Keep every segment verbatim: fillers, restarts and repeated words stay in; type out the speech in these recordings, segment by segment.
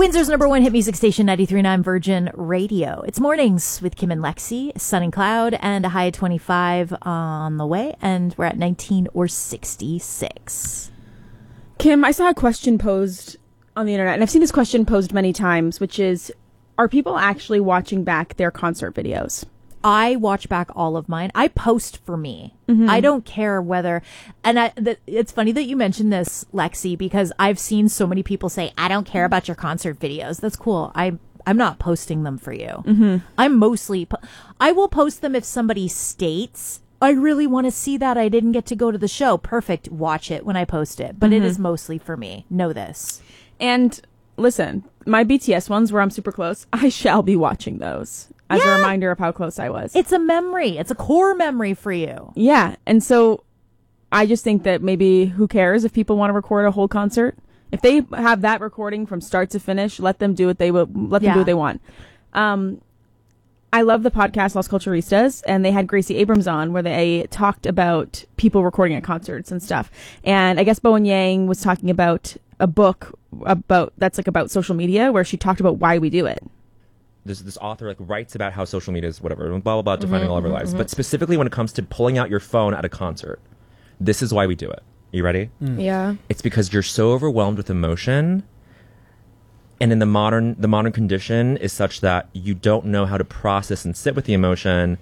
Windsor's number one hit music station, ninety-three point nine Virgin Radio. It's mornings with Kim and Lexi, sun and cloud, and a high of twenty-five on the way, and we're at nineteen or sixty-six. Kim, I saw a question posed on the internet, and I've seen this question posed many times, which is, are people actually watching back their concert videos? I watch back all of mine. I post for me. Mm-hmm. I don't care whether, and I, the, it's funny that you mentioned this, Lexi, because I've seen so many people say, I don't care about your concert videos. That's cool. I, I'm not posting them for you. Mm-hmm. I'm mostly, po- I will post them if somebody states, I really want to see that. I didn't get to go to the show. Perfect. Watch it when I post it. But mm-hmm. it is mostly for me. Know this. And listen, my B T S ones where I'm super close, I shall be watching those. As yeah. a reminder of how close I was. It's a memory. It's a core memory for you. Yeah. And so I just think that maybe who cares if people want to record a whole concert? If they have that recording from start to finish, let them do what they will, let them yeah. do what they want. Um, I love the podcast Los Culturistas, and they had Gracie Abrams on where they talked about people recording at concerts and stuff. And I guess Bowen Yang was talking about a book about that's like about social media where she talked about why we do it. This this author like writes about how social media is whatever, blah, blah, blah, defining mm-hmm, all of our mm-hmm, lives. Mm-hmm. But specifically when it comes to pulling out your phone at a concert, this is why we do it. You ready? Mm. Yeah. It's because you're so overwhelmed with emotion. And in the modern, the modern condition is such that you don't know how to process and sit with the emotion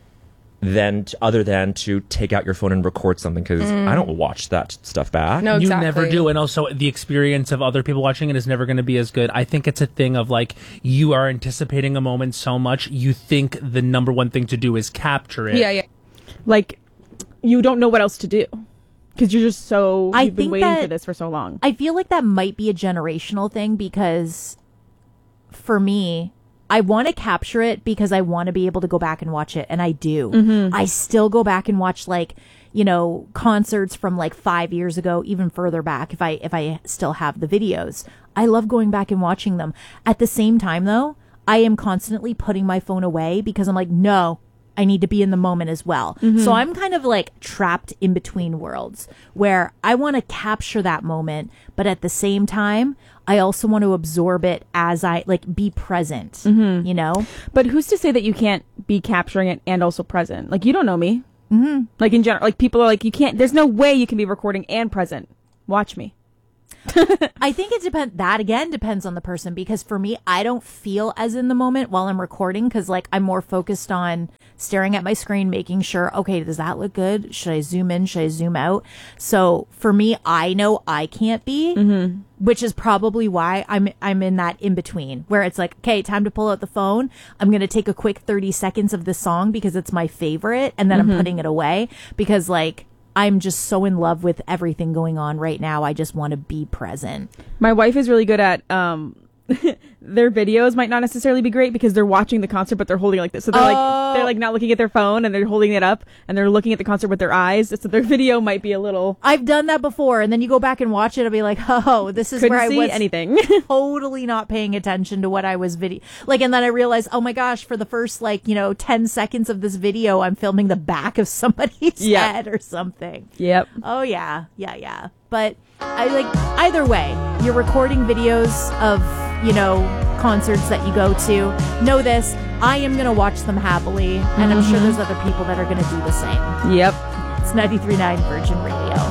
than to, other than to take out your phone and record something, because mm. I don't watch that stuff back. No, exactly. You never do. And also the experience of other people watching it is never going to be as good. I think it's a thing of like, you are anticipating a moment so much, you think the number one thing to do is capture it. Yeah, yeah. Like, you don't know what else to do. Because you're just so, I you've been think waiting that, for this for so long. I feel like that might be a generational thing, because for me, I want to capture it because I want to be able to go back and watch it. And I do. Mm-hmm. I still go back and watch, like, you know, concerts from like five years ago, even further back, if I, if I still have the videos. I love going back and watching them. At the same time, though, I am constantly putting my phone away because I'm like, no, I need to be in the moment as well. Mm-hmm. So I'm kind of like trapped in between worlds where I want to capture that moment, but at the same time, I also want to absorb it as I like be present, mm-hmm. you know? But who's to say that you can't be capturing it and also present? Like, you don't know me. Mm-hmm. Like in general, like people are like, you can't, there's no way you can be recording and present. Watch me. I think it depends. That again depends on the person, because for me, I don't feel as in the moment while I'm recording, because like I'm more focused on staring at my screen, making sure, okay, does that look good? Should I zoom in? Should I zoom out? So for me, I know I can't be, mm-hmm. which is probably why I'm I'm in that in between where it's like, okay, time to pull out the phone. I'm gonna take a quick thirty seconds of this song because it's my favorite, and then mm-hmm. I'm putting it away because like, I'm just so in love with everything going on right now. I just want to be present. My wife is really good at, um, their videos might not necessarily be great because they're watching the concert, but they're holding it like this. So they're oh. like, they're like not looking at their phone and they're holding it up and they're looking at the concert with their eyes. So their video might be a little. I've done that before. And then you go back and watch it and be like, oh, this is Couldn't where I see was anything. totally not paying attention to what I was video. Like, and then I realized, oh my gosh, for the first like, you know, ten seconds of this video, I'm filming the back of somebody's yep. head or something. Yep. Oh yeah. Yeah. Yeah. But I like either way, you're recording videos of, you know, concerts that you go to. Know this, I am going to watch them happily, and mm-hmm. I'm sure there's other people that are going to do the same. Yep. It's ninety-three point nine Virgin Radio.